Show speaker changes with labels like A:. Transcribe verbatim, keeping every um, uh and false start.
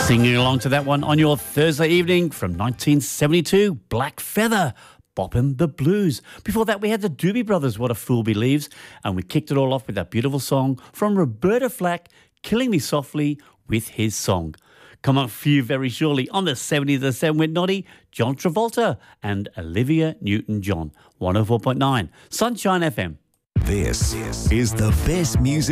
A: Singing along to that one on your Thursday evening from nineteen seventy-two, Black Feather, Boppin' the Blues. Before that, we had the Doobie Brothers, What a Fool Believes, and we kicked it all off with that beautiful song from Roberta Flack, Killing Me Softly with his song. Come up for you very shortly on the seventieth of seven with Noddy, John Travolta and Olivia Newton-John. one oh four point nine, Sunshine F M.
B: This is the best music.